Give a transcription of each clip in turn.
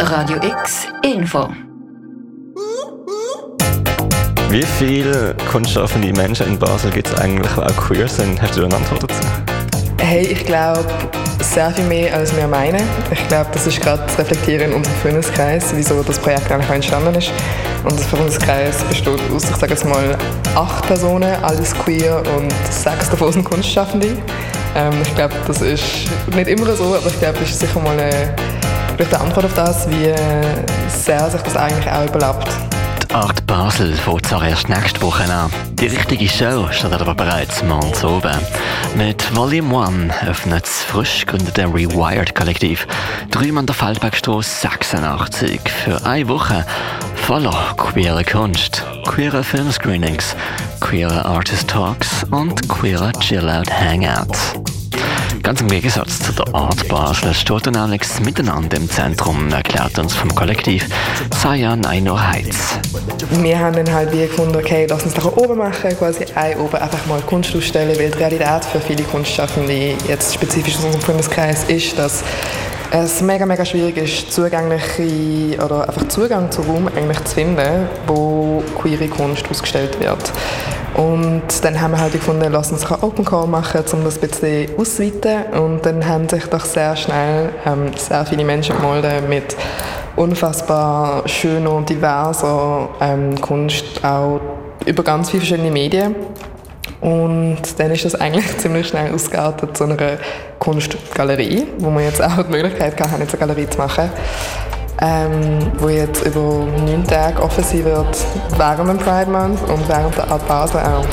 Radio X Info. Wie viele kunstschaffende Menschen in Basel gibt es eigentlich, die auch queer sind? Hast du eine Antwort dazu? Hey, ich glaube, sehr viel mehr, als wir meinen. Ich glaube, das ist gerade das Reflektieren in unserem Freundeskreis, wieso das Projekt eigentlich auch entstanden ist. Und der Freundeskreis besteht aus, ich sage jetzt mal, 8 Personen, alles queer und 6 davon sind Kunstschaffende. Ich glaube, das ist nicht immer so, aber ich glaube, das ist sicher mal eine Antwort auf das, wie sehr sich das eigentlich auch überlappt. Die Art Basel fängt zwar erst nächste Woche an. Die richtige Show startet aber bereits morgens oben. Mit Volume 1 öffnet das frisch gegründete Rewired-Kollektiv drüben an der Feldbergstrasse 86 für eine Woche voller queerer Kunst, queerer Filmscreenings, queerer Artist Talks und queerer Chill-Out-Hangouts. Ganz im Gegensatz zu der Art Basel steht dann nämlich das Miteinander im Zentrum, erklärt uns vom Kollektiv Sayan Einor-Heiz. Wir haben dann halt wie gefunden, okay, lass uns doch oben machen, quasi oben einfach mal Kunst ausstellen, weil die Realität für viele Kunstschaffende, jetzt spezifisch aus unserem Freundeskreis, ist, dass es mega schwierig ist, zugängliche oder einfach Zugang zu Raum eigentlich zu finden, wo queere Kunst ausgestellt wird. Und dann haben wir halt gefunden, lass uns einen Open Call machen, um das ein bisschen auszuweiten. Und dann haben sich doch sehr schnell sehr viele Menschen gemeldet mit unfassbar schöner und diverser Kunst, auch über ganz viele verschiedene Medien. Und dann ist das eigentlich ziemlich schnell ausgeartet zu einer Kunstgalerie, wo wir jetzt auch die Möglichkeit hatten, jetzt eine Galerie zu machen, wo jetzt über 9 Tage offen sein wird, während dem Pride Month und während der Art Basel auch.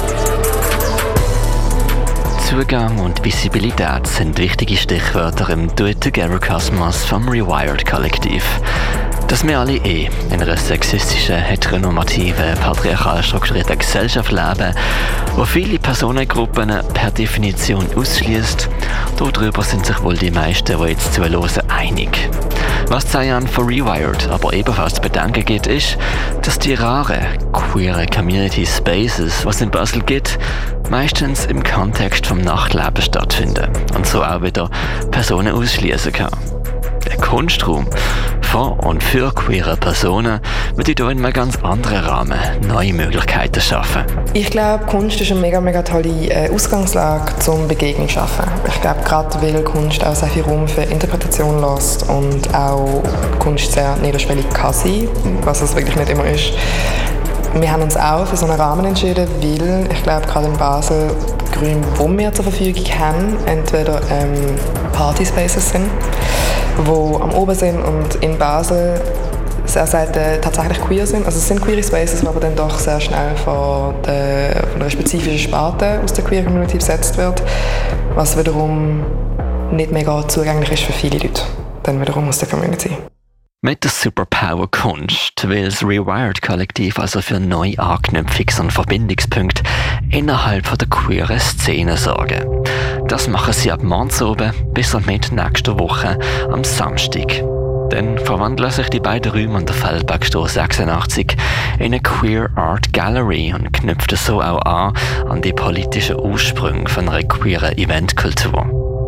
Zugang und Visibilität sind wichtige Stichwörter im Do-It-Together-Kosmos vom Rewired-Kollektiv. Dass wir alle in einer sexistischen, heteronormativen, patriarchal strukturierten Gesellschaft leben, wo viele Personengruppen per Definition ausschließt, darüber sind sich wohl die meisten, die jetzt zuhören, einig. Was Sayan von Rewired aber ebenfalls zu bedenken gibt, ist, dass die raren, queeren Community Spaces, was es in Basel gibt, meistens im Kontext vom Nachtleben stattfinden und so auch wieder Personen ausschließen kann. Der Kunstraum von und für queere Personen wird hier in einem ganz anderen Rahmen neue Möglichkeiten schaffen. Ich glaube, Kunst ist eine mega tolle Ausgangslage zum Begegnen zu schaffen. Ich glaube, gerade weil Kunst auch sehr viel Raum für Interpretation lässt und auch Kunst sehr niederschwellig kann sein, was es wirklich nicht immer ist. Wir haben uns auch für so einen Rahmen entschieden, weil ich glaube, gerade in Basel die Räume, die wir zur Verfügung haben, entweder Partyspaces sind, die am Oben sind und in Basel sehr selten tatsächlich queer sind. Also es sind queere Spaces, die aber dann doch sehr schnell von einer spezifischen Sparte aus der queer Community besetzt wird, was wiederum nicht mega zugänglich ist für viele Leute, dann wiederum aus der Community. Mit der Superpower-Kunst will das Rewired-Kollektiv also für neue Anknüpfungs- und Verbindungspunkte innerhalb der queeren Szene sorgen. Das machen sie ab morgens oben bis und mit nächster Woche am Samstag. Dann verwandeln sich die beiden Räume an der Feldbergstrasse 86 in eine Queer Art Gallery und knüpfen so auch an die politischen Ursprünge von einer queeren Eventkultur.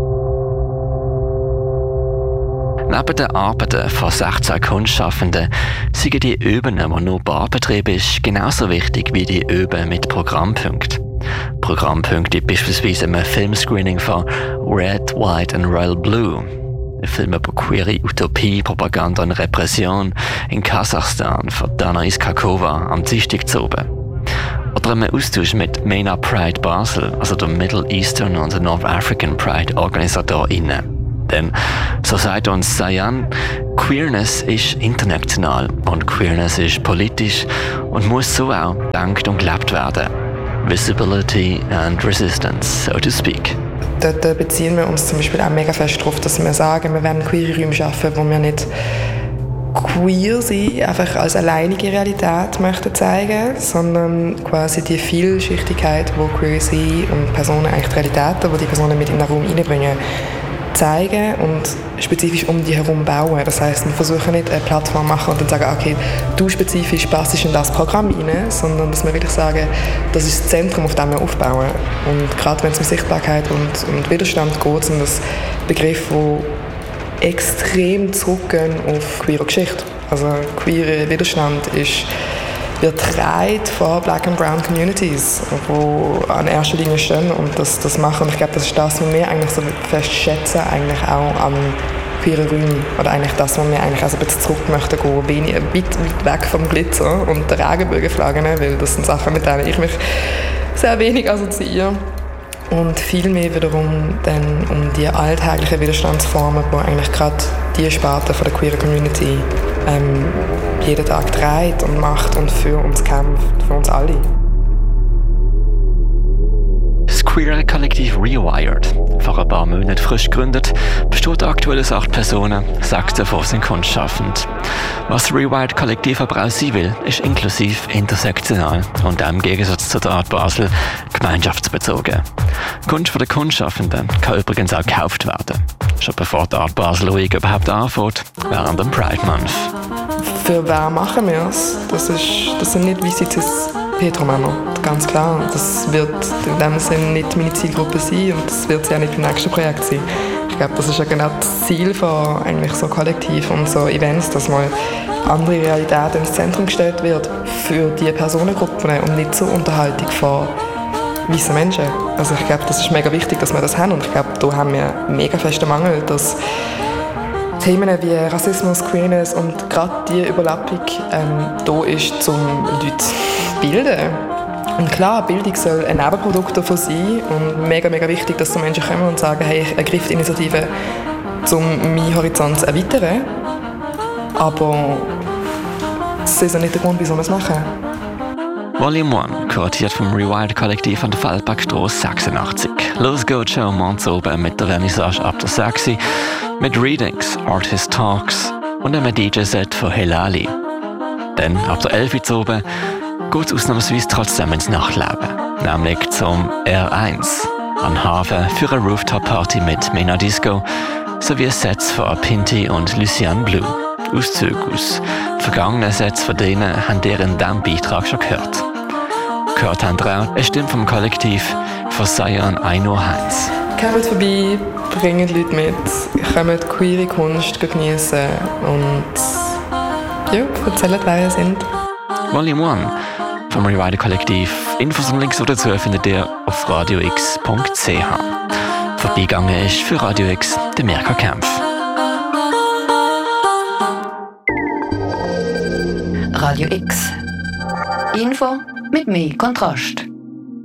Neben den Arbeiten von 16 Kunstschaffenden sind die Öben, die nur Barbetrieb ist, genauso wichtig wie die Öben mit Programmpunkten. Programmpunkte beispielsweise im Filmscreening von Red, White and Royal Blue. Ein Film über queere Utopie, Propaganda und Repression in Kasachstan von Dana Iskakova am Dienstag zu oben. Oder einen Austausch mit MENA Pride Basel, also der Middle Eastern und North African Pride OrganisatorInnen. Denn, so sagt uns Sayan, Queerness ist international und Queerness ist politisch und muss so auch gedacht und gelebt werden. Visibility and Resistance, so to speak. Dort beziehen wir uns zum Beispiel auch mega fest darauf, dass wir sagen, wir werden queere Räume schaffen, wo wir nicht queer sein, einfach als alleinige Realität möchten zeigen, sondern quasi die Vielschichtigkeit, wo queer sein und Personen eigentlich die Realitäten, die die Personen mit in den Raum reinbringen, zeigen und spezifisch um die herum bauen. Das heisst, wir versuchen nicht eine Plattform machen und dann sagen, okay, du spezifisch passt in das Programm rein, sondern dass wir wirklich sagen, das ist das Zentrum, auf dem wir aufbauen. Und gerade wenn es um Sichtbarkeit und Widerstand geht, sind das Begriffe, die extrem zurückgehen auf queere Geschichte. Also queere Widerstand wird getragen von Black and Brown Communities, die an erster Linie stehen und das machen. Und ich glaube, das ist das, was wir eigentlich so fest schätzen, eigentlich auch am queeren Räumen. Oder eigentlich das, was wir eigentlich also ein bisschen zurück möchten gehen, weit weg vom Glitzer und der Regenbogenflaggen, weil das sind Sachen, mit denen ich mich sehr wenig assoziiere. Und viel mehr wiederum dann um die alltäglichen Widerstandsformen, die eigentlich gerade die Sparte von der queeren Community jeden Tag trägt und macht und für uns kämpft, für uns alle. Das queere Kollektiv Rewired, vor ein paar Monaten frisch gegründet, besteht aktuell aus 8 Personen, 6 davon sind kunstschaffend. Was das Rewired Kollektiv aber auch sein will, ist inklusiv, intersektional und im Gegensatz zur Art Basel gemeinschaftsbezogen. Kunst von den Kunstschaffenden kann übrigens auch gekauft werden. Schon bevor die Art Basel Week überhaupt anfängt, während dem Pride Month. Für wen machen wir es? Das sind nicht weisse Cis-Heteromänner, ganz klar. Das wird in dem Sinne nicht meine Zielgruppe sein und das wird sie auch nicht im nächsten Projekt sein. Ich glaube, das ist ja genau das Ziel von eigentlich so Kollektiv und so Events, dass mal andere Realität ins Zentrum gestellt wird für diese Personengruppen und nicht zur Unterhaltung von weißen Menschen. Also ich glaube, das ist mega wichtig, dass wir das haben und ich glaube, da haben wir einen mega festen Mangel, dass Themen wie Rassismus, Queerness und gerade die Überlappung da ist, um Leute zu bilden. Und klar, Bildung soll ein Nebenprodukt davon sein und mega, mega wichtig, dass so Menschen kommen und sagen, hey, ich ergreife die Initiative, um meinen Horizont zu erweitern. Aber das ist ja nicht der Grund, wieso wir es machen. Volume 1, kuratiert vom Rewired Kollektiv an der Feldbergstrasse 86. Los geht's schon morgens oben mit der Vernissage ab der 6 mit Readings, Artist Talks und einem DJ-Set von Helali. Dann, ab der 11 Uhr oben, geht's ausnahmsweise trotzdem ins Nachtleben, nämlich zum R1 an Hafen für eine Rooftop-Party mit Mena Disco sowie Sets von Pinty und Lucian Blue. Auszüge aus vergangenen Sets von denen habt ihr in diesem Beitrag schon gehört. Gehört habt ihr auch eine Stimme vom Kollektiv von Sion Ainur Heinz. Kommt vorbei, bringt Leute mit, kommt queere Kunst genießen und ja, erzählt, wer ihr seid. Volume 1 vom Rewired Kollektiv. Infos und Links dazu findet ihr auf radiox.ch. Vorbeigegangen ist für Radio X der Mirka Kempf. Radio X. Info mit mehr Kontrast.